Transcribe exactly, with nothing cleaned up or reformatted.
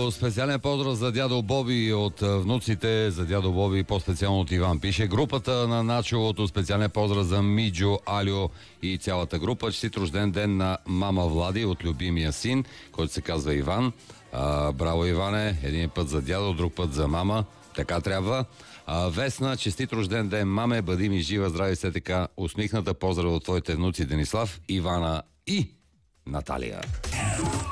Начо, специален поздрав за дядо Боби от внуците, за дядо Боби по-специално от Иван. Пише групата на Начовото, специален поздрав за Миджо, Алио и цялата група. Честит рожден ден на мама Влади от любимия син, който се казва Иван. А, браво, Иване, един път за дядо, друг път за мама. Така трябва. А, Весна, честит рожден ден, маме, бъди ми жива, здрави, все така усмихната. Поздрав от твоите внуци Денислав, Ивана и Наталия.